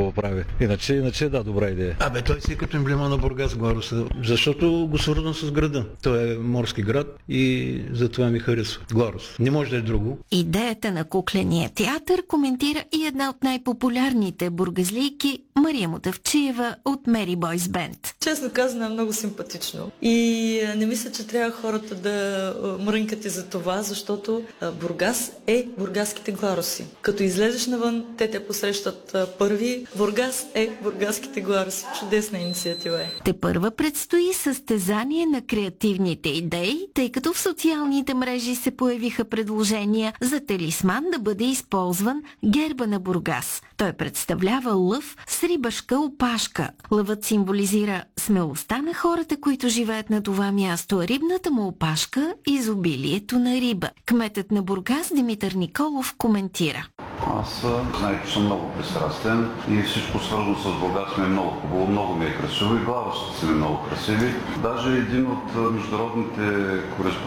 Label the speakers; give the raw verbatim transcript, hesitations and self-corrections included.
Speaker 1: какво прави. Иначе, иначе да, добра идея.
Speaker 2: Абе, той си е като емблема на Бургас Гларуса, защото го свързвам с града. Той е морски град и затова ми харесва. Гларус. Не може да е друго.
Speaker 3: Идеята на кукления театър коментира и една от най-популярните бургазлийки Мария Мутавчиева от Мери Бойс Бенд.
Speaker 4: Честно казано, е много симпатично. И не мисля, че трябва хората да мрънкате за това, защото Бургас е бургаските гларуси. Като излезеш навън, те те посрещат първи. Бургас е бургаските гларуси. Чудесна инициатива е.
Speaker 3: Те първа предстои състезание на креативните идеи, тъй като в социалните мрежи се появиха предложения за талисман да бъде използван герба на Бургас. Той представлява лъв с рибашка опашка. Лъвът символизира смелостта на хората, които живеят на това място, а рибната му опашка – изобилието на риба. Кметът на Бургас Димитър Николов коментира.
Speaker 5: Аз знаете, че съм много пристрастен и всичко свързано с Бургас ми е много хубаво, много ми е красиво и главащите са ми много красиви. Даже един от международните кореспонденти